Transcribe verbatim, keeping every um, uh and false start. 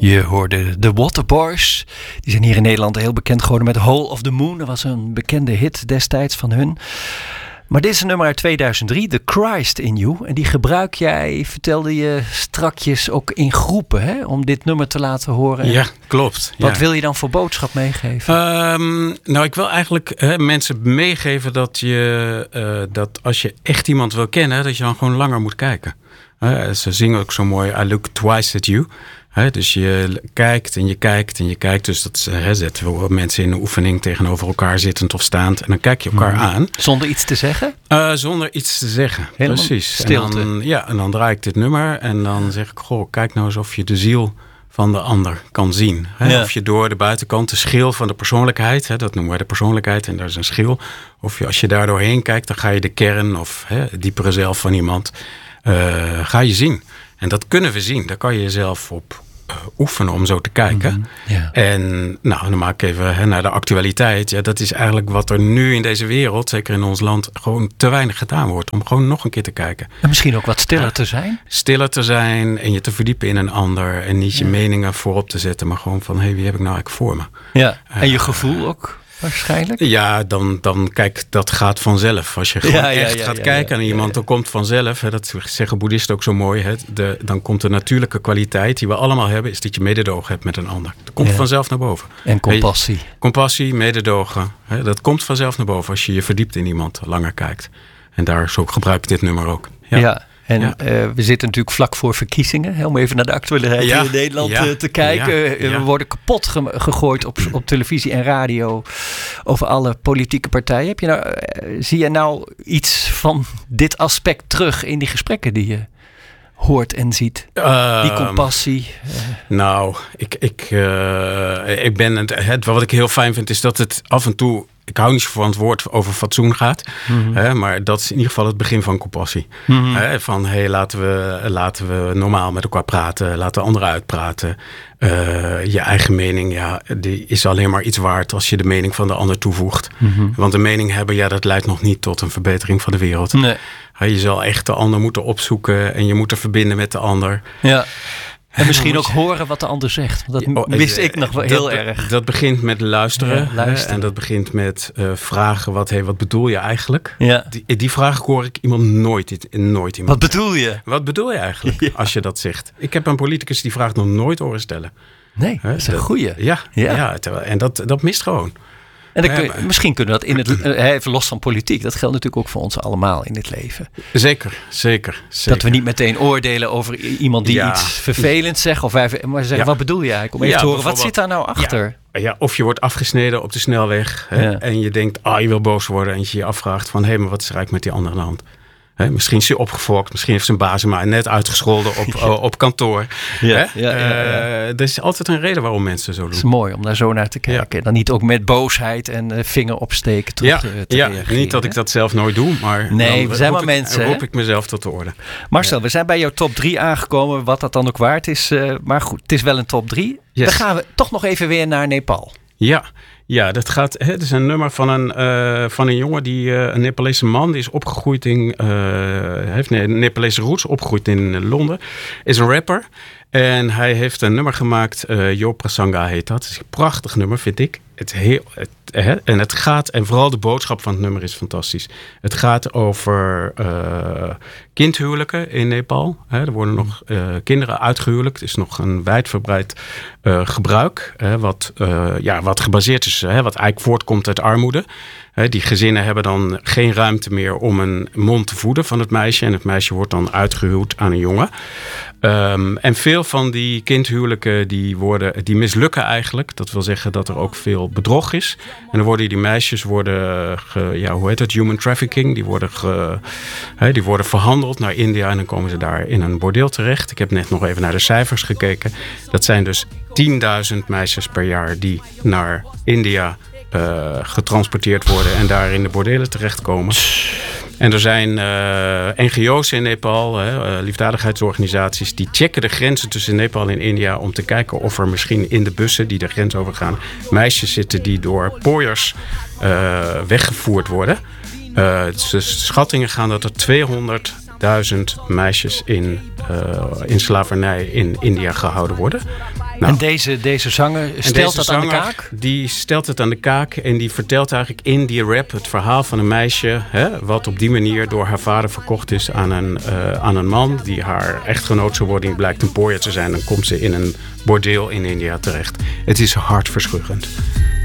Je hoorde de Waterboys. Die zijn hier in Nederland heel bekend geworden met Hole of the Moon. Dat was een bekende hit destijds van hun. Maar dit is een nummer uit tweeduizend drie, The Christ in You. En die gebruik jij, vertelde je strakjes, ook in groepen, hè? Om dit nummer te laten horen. Ja, klopt. Wat ja. wil je dan voor boodschap meegeven? Um, nou, ik wil eigenlijk hè, mensen meegeven dat je, uh, dat als je echt iemand wil kennen, dat je dan gewoon langer moet kijken. Uh, ze zingen ook zo mooi, I look twice at you. He, dus je kijkt en je kijkt en je kijkt. Dus dat he, zetten we mensen in een oefening tegenover elkaar zittend of staand. En dan kijk je elkaar mm. aan. Zonder iets te zeggen? Uh, zonder iets te zeggen, helemaal precies. Stilte. En dan, ja, en dan draai ik dit nummer en dan zeg ik, goh, kijk nou eens of je de ziel van de ander kan zien. He, ja. Of je door de buitenkant, de schil van de persoonlijkheid, he, dat noemen wij de persoonlijkheid en daar is een schil. Of je, als je daar doorheen kijkt, dan ga je de kern of he, het diepere zelf van iemand, uh, ga je zien. En dat kunnen we zien. Daar kan je jezelf op uh, oefenen om zo te kijken. Mm-hmm. Yeah. En nou, dan maak ik even hè, naar de actualiteit. Ja, dat is eigenlijk wat er nu in deze wereld, zeker in ons land, gewoon te weinig gedaan wordt. Om gewoon nog een keer te kijken. En misschien ook wat stiller uh, te zijn? Stiller te zijn en je te verdiepen in een ander. En niet je ja. meningen voorop te zetten, maar gewoon van, hé, hey, wie heb ik nou eigenlijk voor me? Ja. En je gevoel ook? Waarschijnlijk? Ja, dan, dan kijk, dat gaat vanzelf. Als je gewoon ja, ja, echt ja, gaat ja, kijken ja, naar iemand, ja, ja. dan komt vanzelf, hè, dat zeggen boeddhisten ook zo mooi, hè, de, dan komt de natuurlijke kwaliteit die we allemaal hebben, is dat je mededogen hebt met een ander. Dat komt ja. vanzelf naar boven. En compassie. Je, compassie, mededogen, hè, dat komt vanzelf naar boven als je je verdiept in iemand, langer kijkt. En daar zo gebruik ik dit nummer ook. Ja. ja. En ja. uh, we zitten natuurlijk vlak voor verkiezingen. Hè, om even naar de actualiteit ja, in Nederland ja, te, te kijken. Ja, ja. We worden kapot ge- gegooid op, op televisie en radio over alle politieke partijen. Heb je nou, uh, zie je nou iets van dit aspect terug in die gesprekken die je hoort en ziet? Uh, die compassie. Uh. Nou, ik, ik, uh, ik ben het, het. Wat ik heel fijn vind is dat het af en toe. Ik hou niet zo van het woord over fatsoen gaat. Mm-hmm. Hè, maar dat is in ieder geval het begin van compassie. Mm-hmm. Hè, van, hé, hey, laten we, laten we normaal met elkaar praten. Laten we anderen uitpraten. Uh, je eigen mening, ja, die is alleen maar iets waard als je de mening van de ander toevoegt. Mm-hmm. Want de mening hebben, ja, dat leidt nog niet tot een verbetering van de wereld. Nee. Hè, je zal echt de ander moeten opzoeken en je moet er verbinden met de ander. Ja. En misschien ook horen wat de ander zegt. Want dat oh, mis ik nog wel heel dat, erg. Dat begint met luisteren. Ja, luisteren. Hè, en dat begint met uh, vragen. Wat, hey, wat bedoel je eigenlijk? Ja. Die, die vraag hoor ik iemand nooit, nooit iemand. Wat bedoel je? Wat bedoel je eigenlijk ja. als je dat zegt? Ik heb een politicus die vraag nog nooit horen stellen. Nee, dat is een goeie. Ja, ja. ja terwijl, en dat, dat mist gewoon. En dan kun je, misschien kunnen we dat in het, even los van politiek, dat geldt natuurlijk ook voor ons allemaal in het leven. Zeker, zeker. zeker. Dat we niet meteen oordelen over iemand die ja. iets vervelends zegt, of wij, maar zeggen, ja. wat bedoel je eigenlijk? Om even ja, te horen, wat zit daar nou achter? Ja. Ja, of je wordt afgesneden op de snelweg hè, ja. en je denkt, ah, je wil boos worden en je je afvraagt van, hé, hey, maar wat is er eigenlijk met die andere aan de hand? He, misschien is hij opgefokt, misschien heeft zijn baas hem maar net uitgescholden op, ja. op kantoor. Ja, He? ja, ja, ja. Uh, er is altijd een reden waarom mensen zo doen. Het is mooi om daar zo naar te kijken. Ja. Dan niet ook met boosheid en uh, vinger opsteken terug ja, te, te ja, reageren. Niet dat ik dat zelf nooit doe, maar nee, dan we zijn maar ik, mensen. roep ik mezelf tot de orde. Marcel, ja. we zijn bij jouw top drie aangekomen, wat dat dan ook waard is. Uh, maar goed, het is wel een top drie. Yes. Dan gaan we toch nog even weer naar Nepal. Ja, ja, dat gaat. Het is een nummer van een, uh, van een jongen die uh, een Nepalese man die is opgegroeid in, uh, heeft nee, Nepalese roots, opgegroeid in Londen, is een rapper en hij heeft een nummer gemaakt. Uh, Yo Prasanga heet dat. Het is een prachtig nummer, vind ik. Het heel, het, hè, en het gaat, en vooral de boodschap van het nummer is fantastisch. Het gaat over uh, kindhuwelijken in Nepal. Hè, er worden nog uh, kinderen uitgehuwelijkt. Het is nog een wijdverbreid uh, gebruik. Hè, wat, uh, ja, wat gebaseerd is, hè, wat eigenlijk voortkomt uit armoede. Hè, die gezinnen hebben dan geen ruimte meer om een mond te voeden van het meisje. En het meisje wordt dan uitgehuwd aan een jongen. Um, en veel van die kindhuwelijken die worden, die mislukken eigenlijk. Dat wil zeggen dat er ook veel bedrog is. En dan worden die meisjes worden, ge, ja, hoe heet het, human trafficking. Die worden, ge, he, die worden verhandeld naar India en dan komen ze daar in een bordeel terecht. Ik heb net nog even naar de cijfers gekeken. Dat zijn dus tienduizend meisjes per jaar die naar India uh, getransporteerd worden en daar in de bordelen terechtkomen. En er zijn uh, N G O's in Nepal, hè, uh, liefdadigheidsorganisaties, die checken de grenzen tussen Nepal en India om te kijken of er misschien in de bussen die de grens overgaan meisjes zitten die door pooiers uh, weggevoerd worden. Uh, dus de schattingen gaan dat er tweehonderdduizend meisjes in, uh, in slavernij in India gehouden worden. Nou, en deze, deze zanger stelt deze dat zanger, aan de kaak? Die stelt het aan de kaak en die vertelt eigenlijk in die rap het verhaal van een meisje, hè, wat op die manier door haar vader verkocht is aan een, uh, aan een man die haar echtgenoot zou worden. Die blijkt een pooier te zijn. Dan komt ze in een bordeel in India terecht. Het is hartverscheurend.